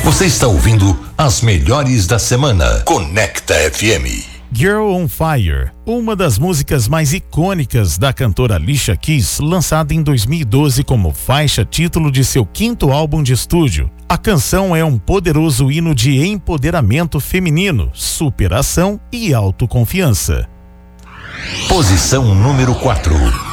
Você está ouvindo as melhores da semana. Conecta FM. Girl on Fire, uma das músicas mais icônicas da cantora Alicia Keys, lançada em 2012 como faixa título de seu 5º álbum de estúdio. A canção é um poderoso hino de empoderamento feminino, superação e autoconfiança. Posição número 4.